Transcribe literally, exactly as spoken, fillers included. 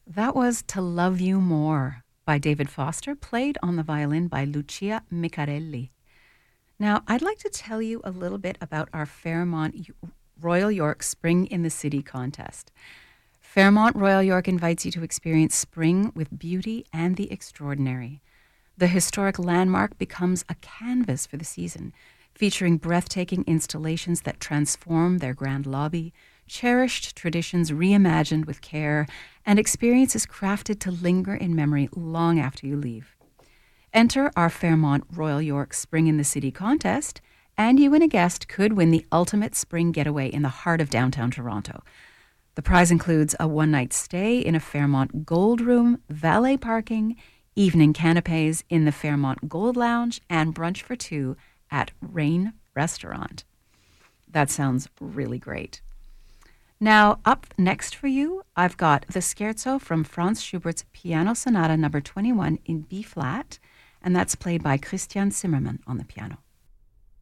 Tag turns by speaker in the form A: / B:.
A: That was To Love You More by David Foster, played on the violin by Lucia Micarelli. Now, I'd like to tell you a little bit about our Fairmont Royal York Spring in the City contest. Fairmont Royal York invites you to experience spring with beauty and the extraordinary. The historic landmark becomes a canvas for the season, featuring breathtaking installations that transform their grand lobby, cherished traditions reimagined with care, and experiences crafted to linger in memory long after you leave. Enter our Fairmont Royal York Spring in the City contest, and you and a guest could win the ultimate spring getaway in the heart of downtown Toronto. The prize includes a one-night stay in a Fairmont Gold Room, valet parking, evening canapes in the Fairmont Gold Lounge, and brunch for two at Rain Restaurant. That sounds really great. Now, up next for you, I've got the Scherzo from Franz Schubert's Piano Sonata number twenty-one in B-flat, and that's played by Christian Zimmermann on the piano.